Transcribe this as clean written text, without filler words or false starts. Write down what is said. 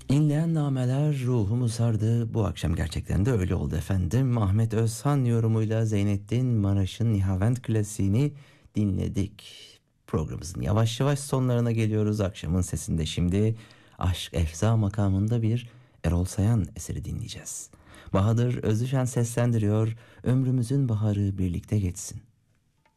İnleyen nameler ruhumu sardı. Bu akşam gerçekten de öyle oldu efendim. Ahmet Özhan yorumuyla Zeynettin Maraş'ın Nihavent klasiğini dinledik. Programımızın yavaş yavaş sonlarına geliyoruz. Akşamın sesinde şimdi Aşk Efza makamında bir Erol Sayan eseri dinleyeceğiz. Bahadır Özüşen seslendiriyor. Ömrümüzün baharı birlikte geçsin.